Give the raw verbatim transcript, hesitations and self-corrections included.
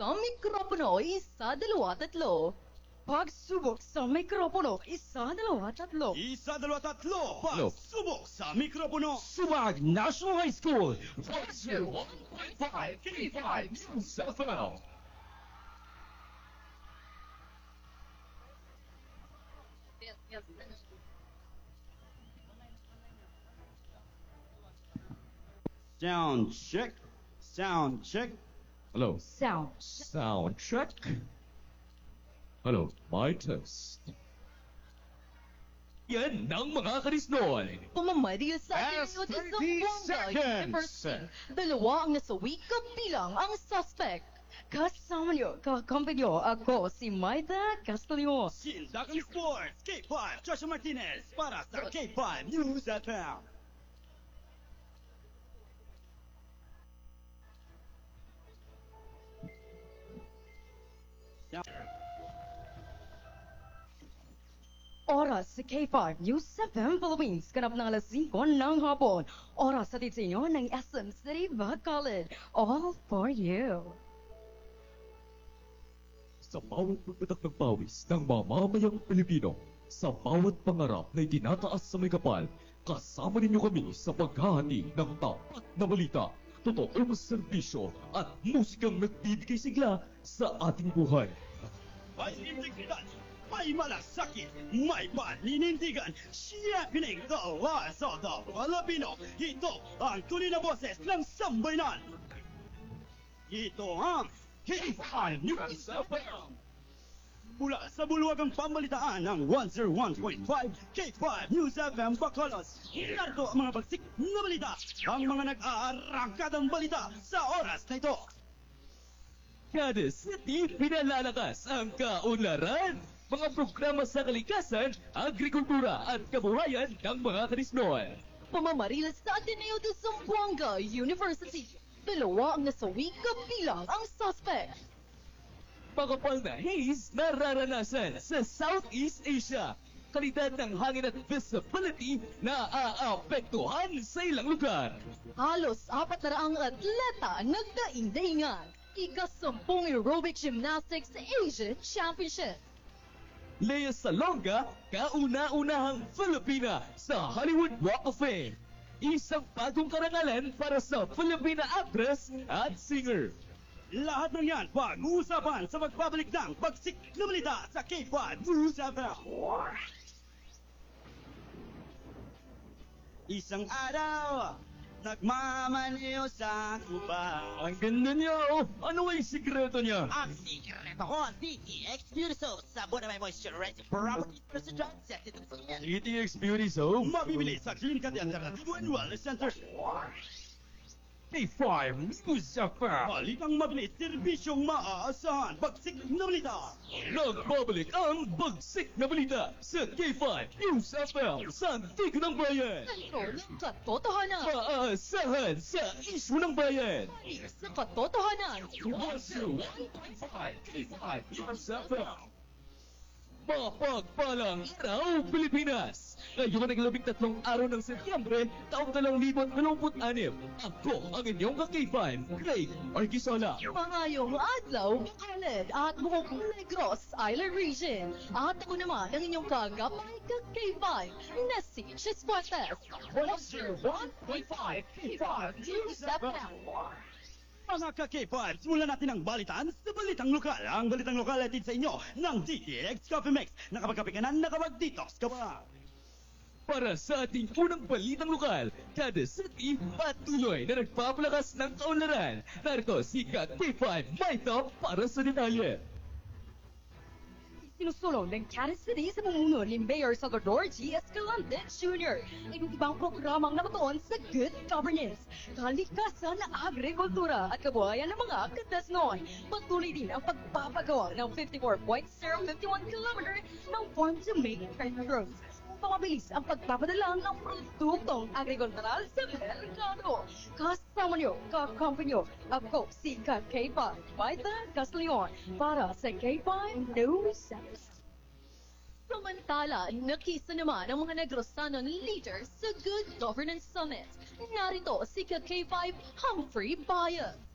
sa mikropono, isa, dalawa, tatlo. Pagsubok sa mikropono, isa, dalawa, tatlo. Isa, dalawa, tatlo. Hello. Pagsubok sa mikropono. Subag National High School, one oh one point five K five News F M. Sound check. Sound check. Hello. Sound. Sound check. Hello, my test. Yan ng mga karisnoy. Pumamariya sa atin Last ng isang thirty buwangga seconds. university. Dalawa ang nasawi kabilang ang suspect. Kasama niyo, kakampi niyo, ako si Maida Castillo. Sindakan Sports. K five. Joshua Martinez. Para sa K five News F M. Oras sa K five News F M Philippines, ganap ng alas singko ng hapon. Oras sa titsinyo ng S M City Bacolod. All for you. Sa bawat pagpatak ng pawis ng mamamayang Pilipino, sa bawat pangarap na itinataas sa may kapal, kasama ninyo kami sa paghahati ng tapat na balita, totoong serbisyo at musikang nagbibigay sigla sa ating buhay. May integridad, may malasakit, may paninindigan. Siya pining gawa sa Filipino. Ito ang tunay na boses ng sambayanan. Ito ang K five News F M. Mula sa bulwagang pambalitaan ng one oh one point five K five News F M Bacolod. Narito ang mga bagsik na balita, ang mga nag-aarangkadang balita sa oras na ito. Kada city, pinalalakas ang kaunlaran, mga programa sa kalikasan, agrikultura at kabuhayan ng mga karisnoy. Pamamarila sa Ateneo de Zamboanga University. Dalawa ang nasawi kabilang ang suspect. Makapal na haze nararanasan sa Southeast Asia. Kalidad ng hangin at visibility na aapektuhan sa ilang lugar. Halos apat na raang atleta nagdaing-daingan. Ikasampung aerobic gymnastics Asian Championship. Lea Salonga, kauna-unahang Filipina sa Hollywood Walk of Fame. Isang bagong karangalan para sa Filipina actress at singer. Lahat ng yan pag-uusapan sa pagbabalik ng bagsik na balita sa K five News F M. Isang araw, nagmamaniw sa kuba. Ang ganda niya, oh. Ano ay sikreto niya? Ang sikreto ko, D T X Beauty Soap. Sabon na may moisturizing properties para sa dry set itong skin. D T X Beauty Soap. Mabibili sa Klinika de Alternativo and Wellness Center. K five News F M. Balitang mabilis, serbisyong maaasahan, bagsik na balita. Nagbabalik ang bagsik na balita sa K five News F M sa Tigo ng Bayan. Sentro ng katotohanan. Maasahan sa isyu ng bayan. Sa katotohanan. one oh one point five K five News F M. Mapagpalang araw, Pilipinas! Ngayon ang labing tatlong araw ng Setyembre, taong dalawang libo at dalawampu't anim. Ako ang inyong ka-K five, Craig Arquisola. Mangayong adlaw, Bacolod at buong Negros Island Region. At ako naman ang inyong kagapay ka-K five, na si Chis Fuertes. one oh one point five K five News F M. Mga ka-K five, simulan natin ang balitaan sa Balitang Lokal. Ang Balitang Lokal ay sa inyo ng D T X Coffee Mix. Nakapagkape ka na, nakapag-detox ka ba? Para sa ating unang balitang lokal, kada city patuloy na nagpapalakas ng kaunlaran. Narito si ka-K five Maita para sa detalye. Sinusulong ng Kansas City sa pamumuno ni Mayor Salvador G. Escalante Junior Ang ibang programang nakatuon sa good governance, kalikasan, agrikultura at kabuhayan ng mga katasnon. Patuloy din ang pagpapagawa ng fifty-four point zero five one kilometer ng farm to make roads. Pamabilis ang pagpapadala ng produktong agrikultural sa merkado. Kasama niyo, kakampi niyo, ako si K five, Maita Castillo, para sa K five News. Samantala, nakisa naman ang mga Negrosanon leaders sa Good Governance Summit. Narito si K five Humphrey Bayan.